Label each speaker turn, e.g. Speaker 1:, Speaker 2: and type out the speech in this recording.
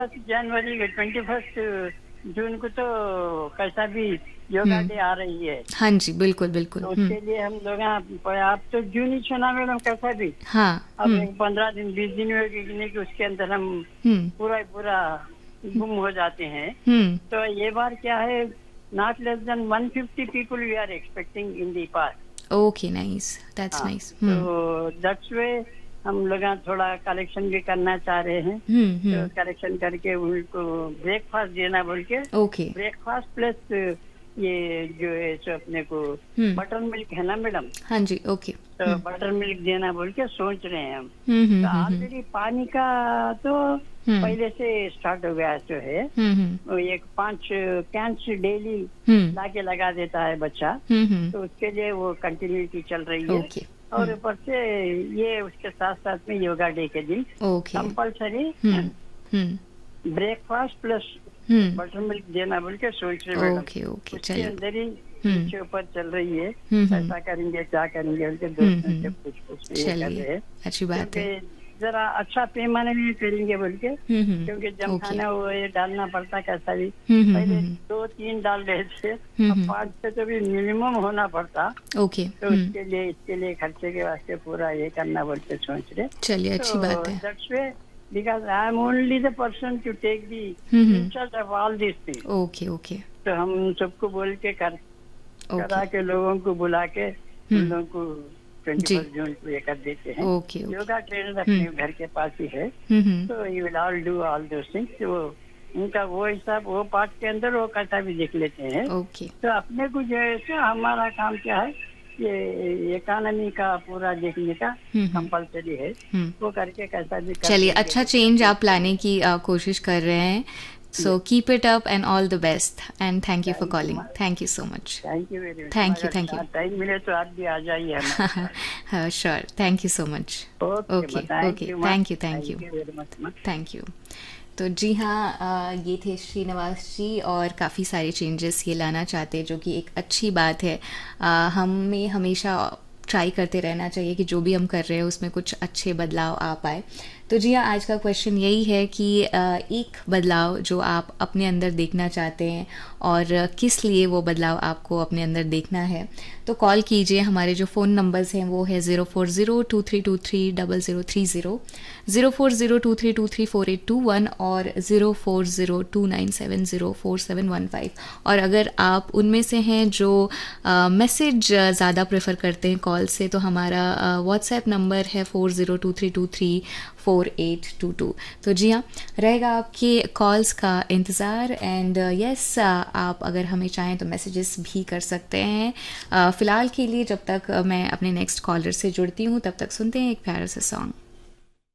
Speaker 1: जनवरी 21 जून को तो कैसा भी योगा डे आ रही है।
Speaker 2: हाँ जी, बिल्कुल बिल्कुल।
Speaker 1: तो उसके लिए हम लोग आप तो जून ही सुना मैडम, कैसा भी
Speaker 2: हाँ।
Speaker 1: अब 15 दिन 20 दिन में कि उसके अंदर हम
Speaker 2: हम्म
Speaker 1: पूरा गुम हो जाते हैं।
Speaker 2: हम्म
Speaker 1: तो ये बार क्या है, not less than 150 people we are expecting in the park.
Speaker 2: Okay, nice, that's
Speaker 1: हाँ,
Speaker 2: नाइस।
Speaker 1: तो दैट्स वे हम लोग थोड़ा कलेक्शन भी करना चाह रहे हैं। तो कलेक्शन करके उनको ब्रेकफास्ट देना बोल के,
Speaker 2: ओके।
Speaker 1: ब्रेकफास्ट प्लस ये जो है सो अपने को बटर मिल्क है ना मैडम,
Speaker 2: हाँ जी, ओके।
Speaker 1: तो बटर मिल्क देना बोल के सोच रहे हैं हम। तो
Speaker 2: हम्म
Speaker 1: ऑलरेडी पानी का तो पहले से स्टार्ट हो गया जो है। वो एक 5 कैंस डेली लाके लगा देता है बच्चा। तो उसके लिए वो कंटिन्यूटी चल रही है।
Speaker 2: ओके।
Speaker 1: और ऊपर से ये उसके साथ साथ में योगा डे के दिन
Speaker 2: okay.
Speaker 1: Compulsory breakfast plus butter milk देना बोल के सोच रहे मैडम।
Speaker 2: ओके ओके,
Speaker 1: उसके
Speaker 2: चलिए।
Speaker 1: अंदर ही इसके ऊपर चल रही है, ऐसा करेंगे क्या करेंगे उनके दोस्तों से कुछ ये कर रहे
Speaker 2: चलिए,
Speaker 1: हैं।
Speaker 2: अच्छी बात है।
Speaker 1: क्योंकि जरा अच्छा पैमाने में करेंगे बोल के, क्योंकि जम
Speaker 2: ओके।
Speaker 1: खाना वो ये डालना पड़ता कैसा भी।
Speaker 2: हम्म
Speaker 1: पहले 2-3 डाल रहे थे, अब 5-6 तो भी मिनिमम होना पड़ता।
Speaker 2: ओके।
Speaker 1: तो इसके लिए खर्चे के वास्ते पूरा ये करना बोल के सोच रहे।
Speaker 2: चलिए, अच्छी बात है।
Speaker 1: That's way because I am only the person to take the in charge of all this thing.
Speaker 2: Okay okay.
Speaker 1: तो हम सबको बोल के करा के लोगों को बुला के उन लोगों को 21 जून को ये कर देते हैं।
Speaker 2: ओके।
Speaker 1: योगा ट्रेनर अपने घर के पास ही है। तो you will all do all those things. वो उनका वो हिसाब वो पार्ट के अंदर वो कैसा भी देख लेते हैं।
Speaker 2: ओके।
Speaker 1: तो अपने को जो है सो हमारा काम क्या है, ये इकोनॉमी का पूरा देखने का कंपलसरी है। वो करके कैसा भी
Speaker 2: चलिए, अच्छा चेंज आप लाने की कोशिश कर रहे हैं। So keep it up and all the best, and thank you for calling. Thank you so much.
Speaker 1: Thank you very much.
Speaker 2: Thank you, thank you.
Speaker 1: Time मिले तो आप भी आ जाइए हमारे पास।
Speaker 2: Sure, thank you so much. Okay, okay, thank you, thank you,
Speaker 1: very much.
Speaker 2: thank you. तो जी हाँ, ये थे श्रीनिवास जी, और काफ़ी सारे चेंजेस ये लाना चाहते हैं, जो कि एक अच्छी बात है। हमें हमेशा ट्राई करते रहना चाहिए कि जो भी हम कर रहे हैं उसमें कुछ अच्छे बदलाव आ पाए। तो जी हाँ, आज का क्वेश्चन यही है कि एक बदलाव जो आप अपने अंदर देखना चाहते हैं, और किस लिए वो बदलाव आपको अपने अंदर देखना है। तो कॉल कीजिए। हमारे जो फ़ोन नंबर्स हैं वो है 04023230030, 04023234821 और 04029704715। और अगर आप उनमें से हैं जो मैसेज ज़्यादा प्रेफर करते हैं कॉल से, तो हमारा व्हाट्सएप नंबर है 4023234822। तो जी हाँ, रहेगा आपके कॉल्स का इंतज़ार। एंड यस, आप अगर हमें चाहें तो मैसेजेस भी कर सकते हैं। फ़िलहाल के लिए, जब तक मैं अपने नेक्स्ट कॉलर से जुड़ती हूँ, तब तक सुनते हैं एक प्यारा सा सॉन्ग।